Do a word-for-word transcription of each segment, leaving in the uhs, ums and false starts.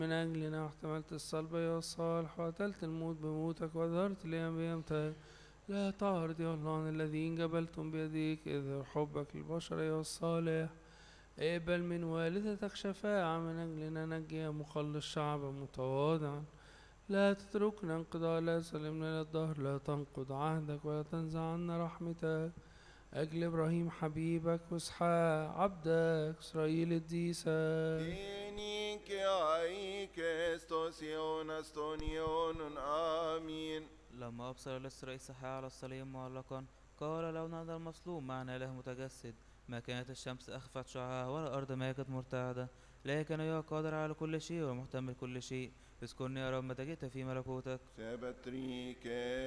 من أجلنا واحتملت الصلب يا الصالح وقتلت الموت بموتك وظهرت لي بيمتك. لا تعرض يا الله عن الذين جبلتم بيديك إذ حبك للبشر يا الصالح. اقبل من والدتك شفاعة من أجلنا، نجي يا مخلص شعب متواضعا. لا تتركنا انقضاء، لا سلمنا للدهر، لا تنقض عهدك ولا تنزع عنا رحمتك. أجل إبراهيم حبيبك وإسحاق عبدك إسرائيل الديسك. كينيك أيك استوسيون استونيون آمين. لما أبصر الإسراء إسحاق على الصليب معلقا قال لو نادى المصلوب معنا إله متجسد. ما كانت الشمس أخفت شعاعها ولا الأرض ما كانت مرتعدة، لكن يا قادر على كل شيء ومحتمل كل شيء. اذكرني يا رب متى جئت في ملكوتك. سبتريك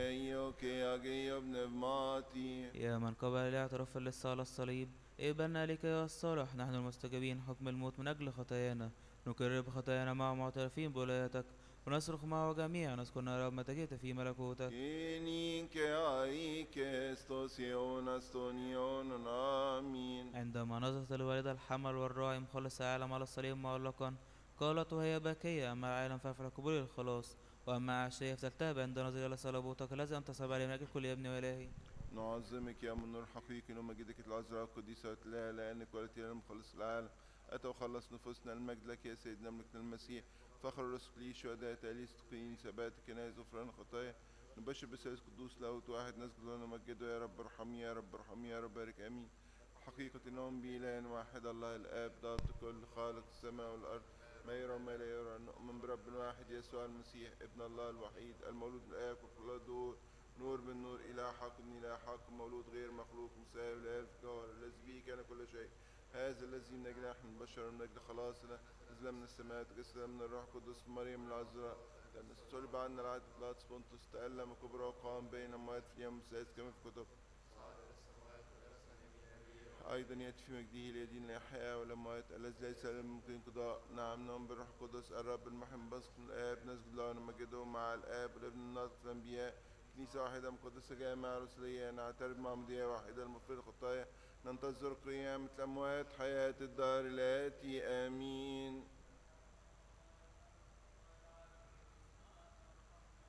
يوكي أجي ابن ماتي. يا من قبل الاعتراف لسه على الصليب، اقبلنا لك يا الصالح. نحن المستجابين حكم الموت من أجل خطايانا، نكرر بخطايانا مع معترفين بولايتك، ونصرخ معه جميعا. اذكرنا يا رب متى جئت في ملكوتك. كينيك أيك استوسيون استونيون آمين. عندما نظرت الوالدة الحمل والراعي مخلص العالم على الصليب معلقا، قالت وهي باكية: أما العالم فافرح قبول الخلاص، وأما عشية فتلتهب عند نظر إلى صلبوتك الذي انتصب عليه من أجل كل ابن وإلهي. نعظمك يا من نور حقيقي ومجدك العذراء القديسة لا لأنك ولدت لنا مخلص العالم. أتى وخلص نفوسنا المجد لك يا سيدنا ملكنا المسيح. فخر الرسل لي شهداء تالي تقيني ثبات كناية غفران خطايا. نبشر بثالث قدوس لاهوت واحد نسجد له نمجده يا رب ارحمني يا رب ارحمني يا رب بارك امين. حقيقة انهم بإله واحد الله الآب ضابط كل خالق السماء والأرض ما يرى وما لا يرى. نؤمن برب واحد يسوع المسيح ابن الله الوحيد المولود من الآب وكل دور نور من نور إله حق من إله حق مولود غير مخلوق مساوي لآب جوهر الذي به كان كل شيء. هذا الذي من أجل نحن البشر من أجل خلاصنا نزل من السماء تجسد من الروح القدس مريم العذراء لأن استلب عنا العهد بلاطس بونتوس تألم كبرى وقام بين أموات في اليوم السادس كما في الكتب. أيضا يأتي في مجده ليدين الأحياء والأموات الذي ليس له ممكن قضاء. نعم نؤمن بالروح القدس الرب المحب بثق من الآب نسجد له ونمجده مع الآب والابن الناطق في الأنبياء كنيسة واحدة مقدسة جامعة رسولية نعترف معمودية واحدة المغفرة الخطايا ننتظر قيامة الأموات حياة الدار الآتي آمين.